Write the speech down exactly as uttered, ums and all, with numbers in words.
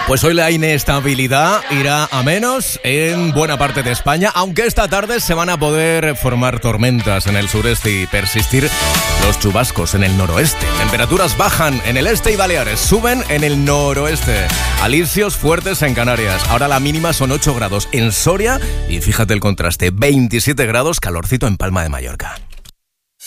Pues hoy la inestabilidad irá a menos en buena parte de España, aunque esta tarde se van a poder formar tormentas en el sureste y persistir los chubascos en el noroeste. Temperaturas bajan en el este y Baleares, suben en el noroeste. Alisios fuertes en Canarias. Ahora la mínima son ocho grados en Soria y fíjate el contraste, veintisiete grados, calorcito en Palma de Mallorca.